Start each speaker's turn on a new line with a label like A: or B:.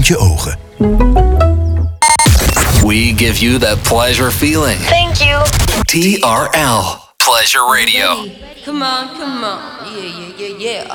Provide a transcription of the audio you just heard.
A: opent je ogen.
B: We give you that pleasure feeling.
C: Thank you.
B: TRL Pleasure Radio.
D: Come on, come on. Yeah, yeah, yeah, yeah.